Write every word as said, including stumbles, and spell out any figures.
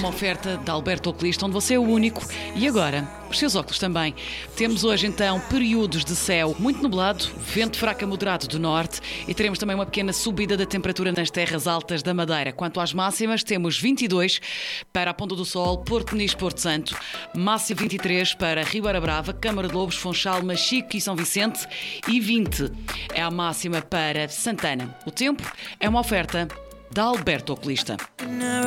uma oferta da Alberto Oculista, onde você é o único e agora os seus óculos também. Temos hoje então períodos de céu muito nublado, vento fraco a moderado do norte e teremos também uma pequena subida da temperatura nas terras altas da Madeira. Quanto às máximas, temos vinte e dois para a Ponta do Sol, Porto Nis, Porto Santo, máximo vinte e três para Ribeira Brava, Câmara de Lobos, Funchal, Machico e São Vicente e vinte é a máxima para Santana. O tempo é uma oferta da Alberto Oculista.